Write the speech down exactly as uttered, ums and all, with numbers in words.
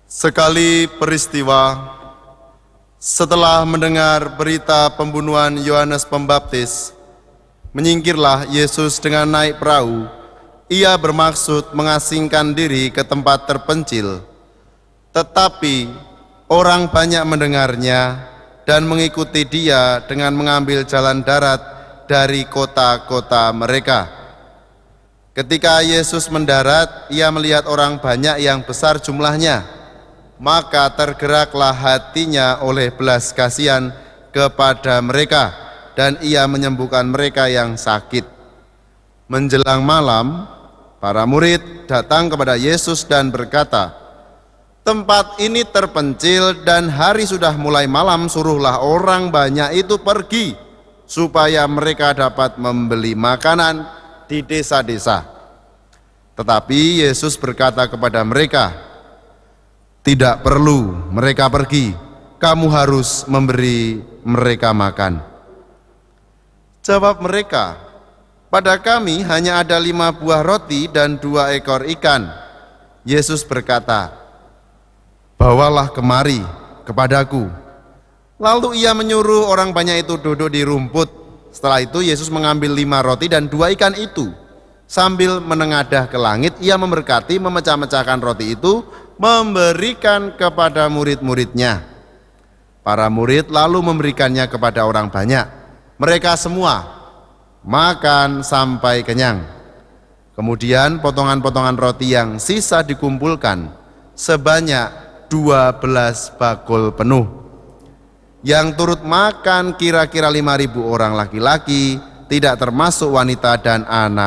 Sekali peristiwa, setelah mendengar berita pembunuhan Yohanes Pembaptis, menyingkirlah Yesus dengan naik perahu. Ia bermaksud mengasingkan diri ke tempat terpencil. Tetapi orang banyak mendengarnya dan mengikuti dia dengan mengambil jalan darat dari kota-kota mereka. Ketika Yesus mendarat, ia melihat orang banyak yang besar jumlahnya, maka tergeraklah hatinya oleh belas kasihan kepada mereka, dan ia menyembuhkan mereka yang sakit. Menjelang malam, para murid datang kepada Yesus dan berkata, "Tempat ini terpencil dan hari sudah mulai malam, suruhlah orang banyak itu pergi, supaya mereka dapat membeli makanan di desa-desa." Tetapi Yesus berkata kepada mereka, "Tidak perlu mereka pergi, kamu harus memberi mereka makan." Jawab mereka, "Pada kami hanya ada lima buah roti dan dua ekor ikan." Yesus berkata, "Bawalah kemari kepadaku." Lalu ia menyuruh orang banyak itu duduk di rumput. Setelah itu Yesus mengambil lima roti dan dua ikan itu. Sambil menengadah ke langit, ia memberkati, memecah-mecahkan roti itu, memberikan kepada murid-muridnya. Para murid lalu memberikannya kepada orang banyak. Mereka semua makan sampai kenyang. Kemudian potongan-potongan roti yang sisa dikumpulkan sebanyak dua belas bakul penuh. Yang turut makan kira-kira lima ribu orang laki-laki, tidak termasuk wanita dan anak.